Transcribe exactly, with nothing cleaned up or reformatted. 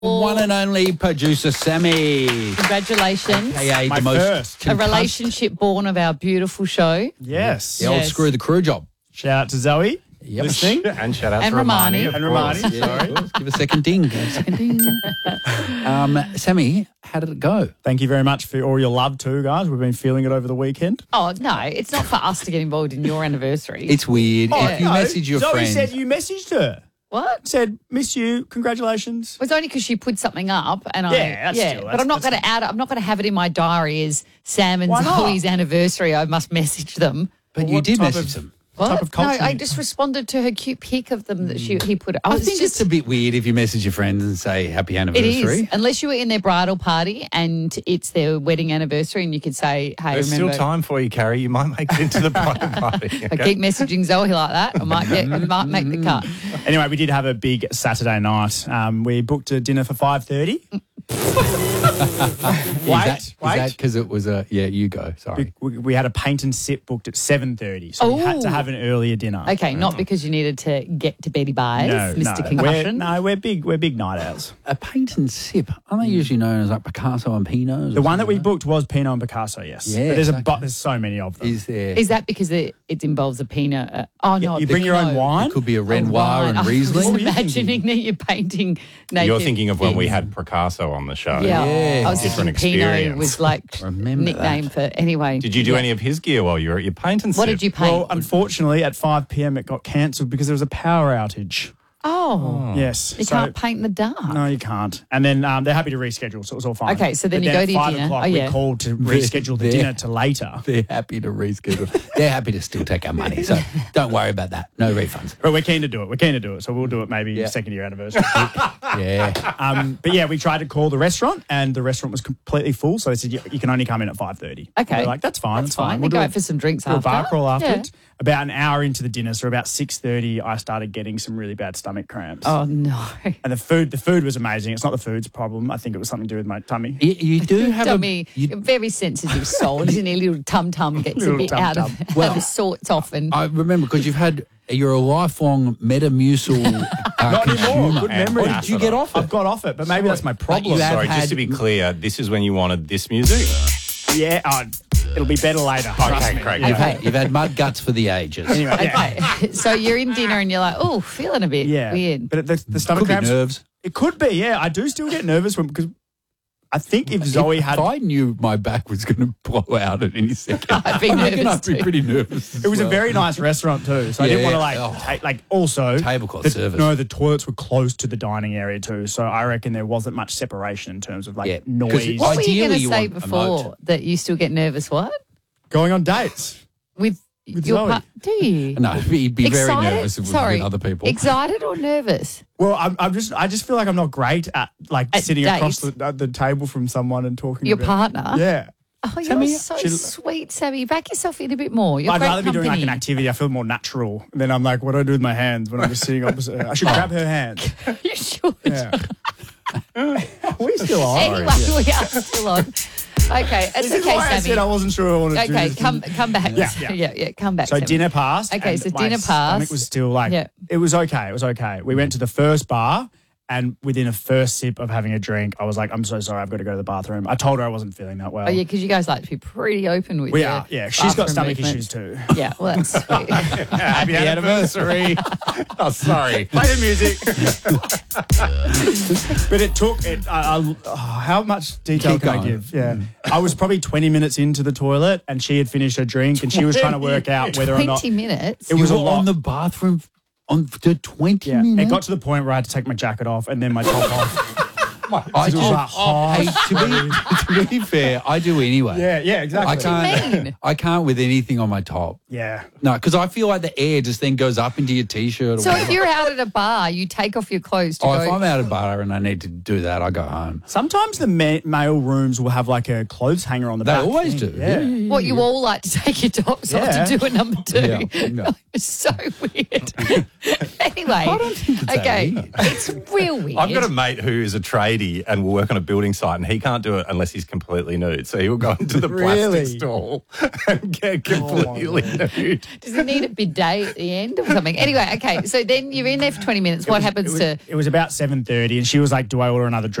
One and only producer Sammy. Congratulations. A K A My the most first. A concussed- relationship born of our beautiful show. Yes. The old Yes. screw the crew job. Shout out to Zoe. Yep. Listening. And shout out And to Romani. Romani. of And course. Romani. Yeah, of course. Give a second ding. Give a second ding. um, Sammy, how did it go? Thank you very much for all your love too, guys. We've been feeling it over the weekend. Oh, no, it's not for us to get involved in your anniversary. It's weird. if you no, message your Zoe friend, said you messaged her. what? Said, miss you, congratulations. It was only because she put something up, and I Yeah, that's yeah. still- but that's- I'm not that's- going to add. I'm not going to have it in my diary as Sam and Why not? Zoe's anniversary. I must message them. but you what did type message of- them. What? Type of no, culture I you- just responded to her cute pic of them that she he put. I was think just, it's a bit weird if you message your friends and say happy It anniversary. is, unless you were in their bridal party and it's their wedding anniversary, and you could say, "Hey, There's remember." still time for you, Carrie. You might make it into the private party. If I okay? keep messaging Zoe like that, I might get, I might make the cut. Anyway, we did have a big Saturday night. Um, we booked a dinner for five thirty. Is that is wait. that because it was a yeah? You go. Sorry. We, we had a paint and sip booked at seven thirty, so we had Oh. to have an earlier dinner. Okay, not because you needed to get to Betty Byes, No, Mister no. Concussion. We're, no, we're big. We're big night owls. A paint and sip. Aren't they usually known as like Picasso and Pinots? The one that we booked was Pinot and Picasso. Yes, Yeah, but there's a okay. but there's so many of them. Is there? Is that because it, it involves a peanut? Uh, oh no, you bring your own no. wine. It could be a Renoir Wine. and I was Riesling. imagining that you're painting naked. You're thinking of when we pigs. had Picasso on the show. Yeah, Yeah. I was Different thinking Pinot experience. was like Remember nickname for anyway. Did you do Yeah. any of his gear while you were at your paint and What sip? did you paint? Well, unfortunately, at five p.m. it got cancelled because there was a power outage. oh, Yes, you so- can't paint in the dark. No, you can't. And then um, they're happy to reschedule, so it was all fine. Okay, so then But you go at to your five dinner. o'clock, Oh, yeah. we called to reschedule the They're- dinner to later. They're happy to reschedule. They're happy to still take our money. So don't worry about that. No refunds. But we're keen to do it. We're keen to do it, so we'll do it maybe Yeah. second year anniversary. Yeah. um, but yeah, we tried to call the restaurant, and the restaurant was completely full. So they said you, you can only come in at five thirty. Okay. We're like, that's fine. That's That's, fine. We'll They do go it- out for some drinks do a after. bar crawl Yeah. afterwards. About an hour into the dinner, so about six thirty, I started getting some really bad stomach cramps. Oh no. And the food, the food was amazing. It's not the food's problem. I think it was something to do with my tummy. You, you do have Tummy, a. You, a very sensitive soul, isn't he? Little tum tum gets a Little bit out of, tum-tum. Well, out of sorts often. I remember because you've had. You're a lifelong Metamucil uh, Not consumer. anymore. Good memory. Or did you get off it? I've got off it, but maybe that's my problem. you have- Sorry, had- just to be clear, this is when you wanted this music? Yeah, oh, it'll be better later. Trust Okay, me. great. You've, had, you've had mud guts for the ages. Anyway, yeah. Okay, so you're in dinner and you're like, oh, feeling a bit Yeah, weird. but the, the stomach Could be cramps. nerves. It could be. Yeah, I do still get nervous when because I think if Zoe if, had, if I knew my back was going to blow out at any second, I'd be I reckon nervous I'd be too. pretty nervous. as it was a well. very nice restaurant too, so I didn't Yeah. want to like Oh. take like also Tablecloth the, service. No, the toilets were close to the dining area too, so I reckon there wasn't much separation in terms of like Yeah, 'cause noise. What were you Ideally, going to you say want a before moat. that you still get nervous? What? Going on dates. With, With your Zoe. part? Do you? No, he'd be very Excited? nervous if it was Sorry. with other people. Excited or nervous? Well, I'm, I'm just I just feel like I'm not great at like At sitting across dates? the, at the table from someone and talking. Your about, partner? Yeah. Oh, you're Sammy, so she- sweet, Sammy. Back yourself in a bit more. You're I'd great rather be doing like company. an activity. I feel more natural. And then I'm like, what do I do with my hands when I'm just sitting opposite her? I should Oh. grab her hand. You should. Yeah. we still are. Anyway, we are still on. Okay, it's This is okay, why I said I Sammy. wasn't sure I wanted to do Okay, this. come come back. Yeah, yeah. yeah, yeah, come back. So Sammy. dinner passed. Okay, and so my dinner stomach passed. was still like, Yeah. it was okay. It was okay. We went to the first bar, and within a first sip of having a drink, I was like, I'm so sorry, I've got to go to the bathroom. I told her I wasn't feeling that well. Oh yeah, because you guys like to be pretty open with we your are. Yeah, she's got bathroom stomach movements. issues too. Yeah, well that's sweet. Happy anniversary. Oh, sorry. Play the music. But it took it. I, I, oh, how much detail Keep can I going. give? Yeah, I was probably twenty minutes into the toilet, and she had finished her drink, and she was trying to work out whether or not. Twenty minutes. It You was a were lot. on the bathroom on to twenty Yeah, minutes. it got to the point where I had to take my jacket off and then my top off. I It do. was like Hey, hot. to be to be fair, I do anyway. Yeah, yeah, exactly. I can't. mean? I can't with anything on my top. Yeah. No, because I feel like the air just then goes up into your t-shirt. Or So whatever. if you're out at a bar, you take off your clothes to oh, go. if I'm out of bar and I need to do that, I go home. Sometimes the ma- male rooms will have like a clothes hanger on the They back. always thing. do. Yeah. What you all like to take your tops off Yeah. to do a number two. Yeah, yeah. It's so weird. anyway, I don't think it's that okay, weird. it's real weird. I've got a mate who is a tradie city and will work on a building site, and he can't do it unless he's completely nude. So he'll go into the Really? plastic stall and get completely nude. Does he need a bidet at the end or something? Anyway, okay. So then you're in there for twenty minutes. What happens it was, to? It was about seven thirty, and she was like, "Do I order another drink?"